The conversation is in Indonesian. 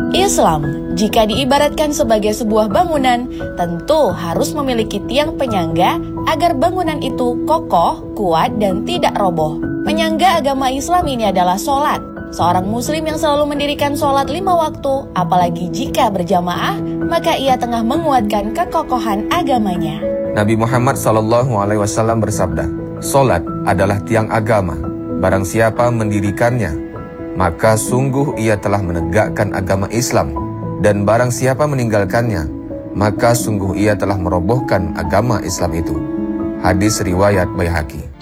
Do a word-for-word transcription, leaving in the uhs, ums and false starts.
Islam, jika diibaratkan sebagai sebuah bangunan, tentu harus memiliki tiang penyangga agar bangunan itu kokoh, kuat, dan tidak roboh. Penyangga agama Islam ini adalah sholat. Seorang muslim yang selalu mendirikan sholat lima waktu, apalagi jika berjamaah, maka ia tengah menguatkan kekokohan agamanya. Nabi Muhammad shallallahu alaihi wasallam bersabda, "Sholat adalah tiang agama. Barang siapa mendirikannya, maka sungguh ia telah menegakkan agama Islam, dan barang siapa meninggalkannya, maka sungguh ia telah merobohkan agama Islam itu." Hadis riwayat Baihaqi.